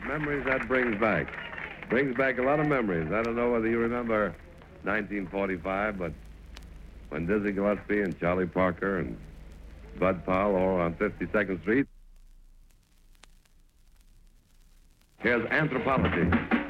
What memories that brings back. Brings back a lot of memories. I don't know whether you remember 1945, but when Dizzy Gillespie and Charlie Parker and Bud Powell all on 52nd Street. Here's Anthropology.